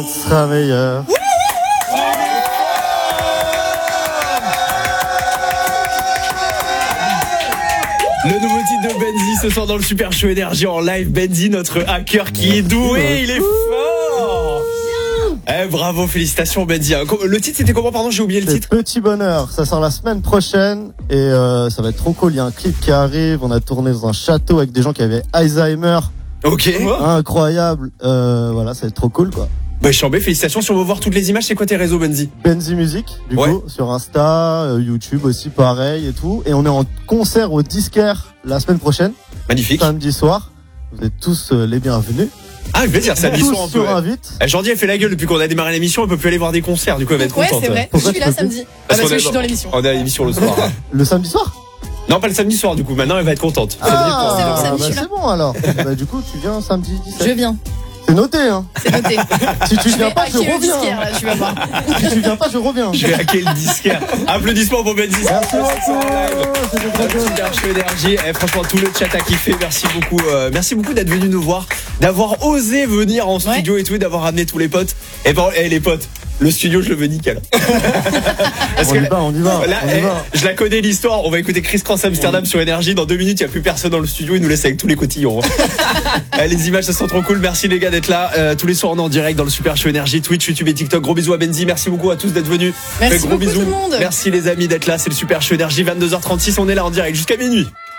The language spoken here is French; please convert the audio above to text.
sera meilleur. Le nouveau titre de Benzi ce soir dans le Super Show Énergie en live. Benzi, notre hacker qui est doué, il est fort. Bravo, félicitations Benzi. Le titre c'était comment, pardon, j'ai oublié le titre. Petit bonheur, ça sort la semaine prochaine et ça va être trop cool. Il y a un clip qui arrive, on a tourné dans un château avec des gens qui avaient Alzheimer. Ok. Incroyable, voilà, ça va être trop cool quoi. Bah chambé, félicitations. Si on veut voir toutes les images, c'est quoi tes réseaux, Benzi? Benzi Music, du coup, sur Insta, YouTube aussi pareil et tout. Et on est en concert au Disquaire la semaine prochaine. Magnifique. Samedi soir. Vous êtes tous les bienvenus. Ah, je vais dire, samedi soir, on peut. Invite. Jordi, elle fait la gueule depuis qu'on a démarré l'émission, elle peut plus aller voir des concerts, du coup, elle va être contente. Ouais, c'est vrai. Pourquoi Je suis là samedi. Parce que je suis dans l'émission. On est à l'émission le soir. Le samedi soir? Non, pas le samedi soir, du coup. Maintenant, elle va être contente. C'est bon alors. Bah, du coup, tu viens samedi 17. Je viens. C'est noté, hein. C'est noté. Si tu viens pas, je reviens. Là, tu vas voir. Si tu viens pas, je reviens. Je vais hacker le disquaire. Applaudissements pour Benzi. Merci beaucoup. Super Show Énergie. Franchement, tout le chat a kiffé. Merci beaucoup. Merci beaucoup d'être venu nous voir, d'avoir osé venir en studio et tout, d'avoir ramené tous les potes. Et les potes. Le studio, je le veux nickel. On y va. Là, je la connais l'histoire. On va écouter Chris Cross Amsterdam sur Énergie. Dans 2 minutes, il n'y a plus personne dans le studio. Il nous laisse avec tous les cotillons. Les images, ça sent trop cool. Merci les gars d'être là. Tous les soirs, on est en direct dans le Super Show Énergie, Twitch, YouTube et TikTok. Gros bisous à Benzi. Merci beaucoup à tous d'être venus. Merci gros beaucoup bisous. tout le monde. Merci les amis d'être là. C'est le Super Show Énergie. 22h36. On est là en direct jusqu'à minuit.